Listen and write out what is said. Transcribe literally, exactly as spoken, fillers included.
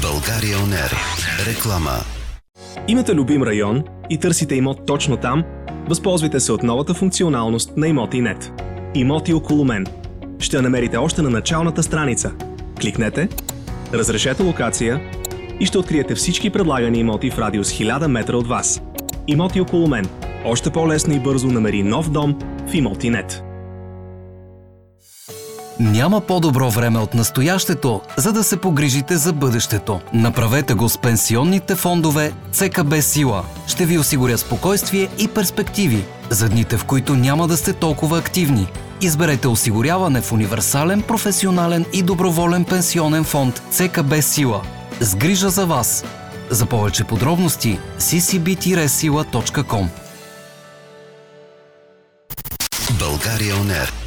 България он ер. Реклама. Имате любим район и търсите имот точно там? Възползвайте се от новата функционалност на Имоти.нет. Имоти около мен. Ще я намерите още на началната страница. Кликнете, разрешете локация и ще откриете всички предлагани имоти в радиус хиляда метра от вас. Имоти около мен. Още по-лесно и бързо намери нов дом в Имоти.нет. Няма по-добро време от настоящето, за да се погрижите за бъдещето. Направете го с пенсионните фондове Це Ка Бе Сила. Ще ви осигуря спокойствие и перспективи за дните, в които няма да сте толкова активни. Изберете осигуряване в универсален, професионален и доброволен пенсионен фонд Це Ка Бе Сила. С грижа за вас. За повече подробности си си би сила точка ком. България он ер.